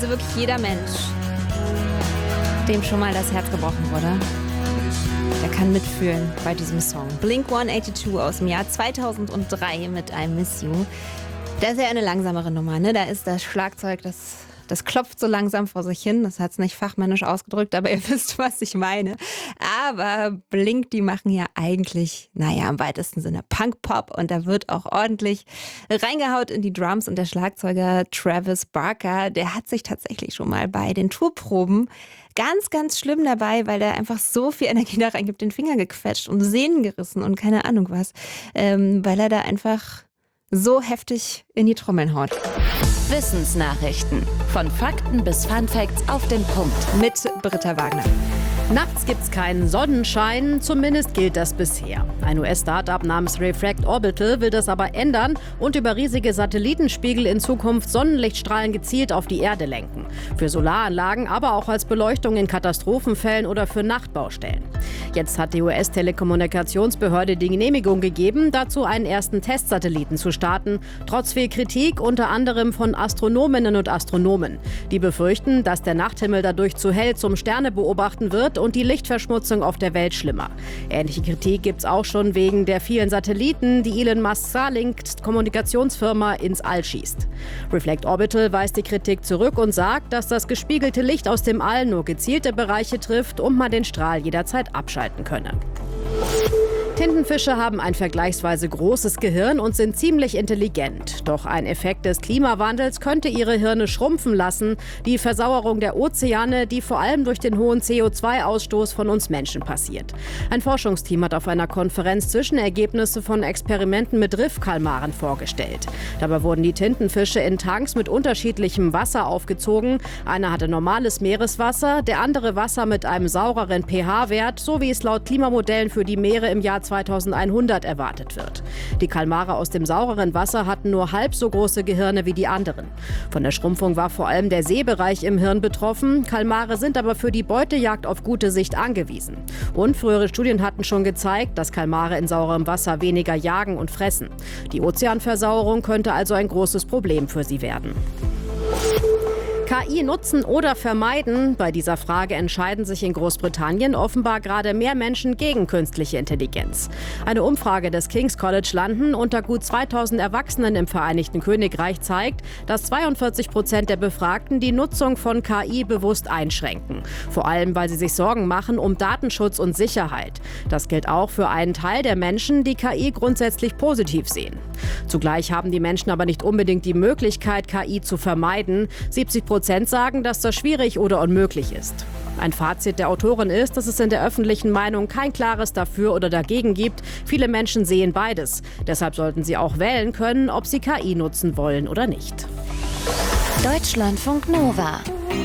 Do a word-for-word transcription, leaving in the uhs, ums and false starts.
Also wirklich jeder Mensch, dem schon mal das Herz gebrochen wurde, der kann mitfühlen bei diesem Song. Blink hundertzweiundachtzig aus dem Jahr zweitausenddrei mit I Miss You. Das ist ja eine langsamere Nummer, ne? Da ist das Schlagzeug, das, das klopft so langsam vor sich hin. Das hat es nicht fachmännisch ausgedrückt, aber ihr wisst, was ich meine. Aber Blink, die machen ja eigentlich, naja, im weitesten Sinne Punk-Pop. Und da wird auch ordentlich reingehaut in die Drums. Und der Schlagzeuger Travis Barker, der hat sich tatsächlich schon mal bei den Tourproben ganz, ganz schlimm dabei, weil er einfach so viel Energie da reingibt, den Finger gequetscht und Sehnen gerissen und keine Ahnung was. Ähm, weil er da einfach so heftig in die Trommeln haut. Wissensnachrichten. Von Fakten bis Funfacts auf den Punkt. Mit Britta Wagner. Nachts gibt's keinen Sonnenschein, zumindest gilt das bisher. Ein U S-Startup namens Reflect Orbital will das aber ändern und über riesige Satellitenspiegel in Zukunft Sonnenlichtstrahlen gezielt auf die Erde lenken. Für Solaranlagen, aber auch als Beleuchtung in Katastrophenfällen oder für Nachtbaustellen. Jetzt hat die U S-Telekommunikationsbehörde die Genehmigung gegeben, dazu einen ersten Testsatelliten zu starten, trotz viel Kritik, unter anderem von Astronominnen und Astronomen. Die befürchten, dass der Nachthimmel dadurch zu hell zum Sternebeobachten wird und die Lichtverschmutzung auf der Welt schlimmer. Ähnliche Kritik gibt es auch schon wegen der vielen Satelliten, die Elon Musk Starlink-Kommunikationsfirma ins All schießt. Reflect Orbital weist die Kritik zurück und sagt, dass das gespiegelte Licht aus dem All nur gezielte Bereiche trifft und man den Strahl jederzeit abschalten könne. Tintenfische haben ein vergleichsweise großes Gehirn und sind ziemlich intelligent. Doch ein Effekt des Klimawandels könnte ihre Hirne schrumpfen lassen. Die Versauerung der Ozeane, die vor allem durch den hohen C O zwei Ausstoß von uns Menschen passiert. Ein Forschungsteam hat auf einer Konferenz Zwischenergebnisse von Experimenten mit Riffkalmaren vorgestellt. Dabei wurden die Tintenfische in Tanks mit unterschiedlichem Wasser aufgezogen. Einer hatte normales Meereswasser, der andere Wasser mit einem saureren pH-Wert, so wie es laut Klimamodellen für die Meere im Jahr zweitausendeinhundert erwartet wird. Die Kalmare aus dem saureren Wasser hatten nur halb so große Gehirne wie die anderen. Von der Schrumpfung war vor allem der Sehbereich im Hirn betroffen. Kalmare sind aber für die Beutejagd auf gute Sicht angewiesen. Und frühere Studien hatten schon gezeigt, dass Kalmare in saurem Wasser weniger jagen und fressen. Die Ozeanversauerung könnte also ein großes Problem für sie werden. K I nutzen oder vermeiden? Bei dieser Frage entscheiden sich in Großbritannien offenbar gerade mehr Menschen gegen künstliche Intelligenz. Eine Umfrage des King's College London unter gut zweitausend Erwachsenen im Vereinigten Königreich zeigt, dass zweiundvierzig Prozent der Befragten die Nutzung von K I bewusst einschränken. Vor allem, weil sie sich Sorgen machen um Datenschutz und Sicherheit. Das gilt auch für einen Teil der Menschen, die K I grundsätzlich positiv sehen. Zugleich haben die Menschen aber nicht unbedingt die Möglichkeit, K I zu vermeiden. siebzig Prozent sagen, dass das schwierig oder unmöglich ist. Ein Fazit der Autorin ist, dass es in der öffentlichen Meinung kein klares Dafür oder Dagegen gibt. Viele Menschen sehen beides. Deshalb sollten sie auch wählen können, ob sie K I nutzen wollen oder nicht. Deutschlandfunk Nova